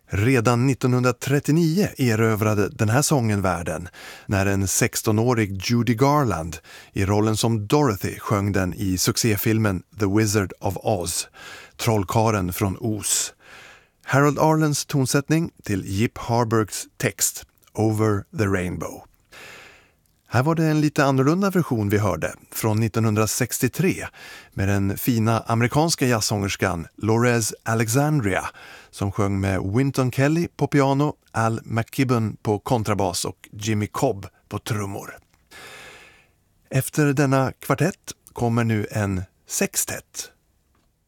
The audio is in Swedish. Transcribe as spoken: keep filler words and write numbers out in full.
Redan nittonhundratrettionio erövrade den här sången världen när en sextonårig Judy Garland i rollen som Dorothy sjöng den i succéfilmen The Wizard of Oz, Trollkaren från Oz. Harold Arlens tonsättning till Jip Harburgs text Over the Rainbow. Här var det en lite annorlunda version vi hörde från nittonhundrasextiotre med den fina amerikanska jazzsångerskan Lorez Alexandria som sjöng med Wynton Kelly på piano, Al McKibben på kontrabas och Jimmy Cobb på trummor. Efter denna kvartett kommer nu en sextett